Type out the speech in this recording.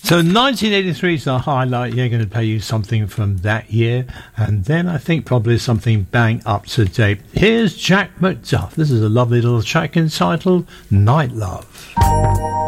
So 1983 is the highlight. You're going to play you something from that year, and then I think probably something bang up to date. Here's Jack McDuff. This is a lovely little track entitled Night Love.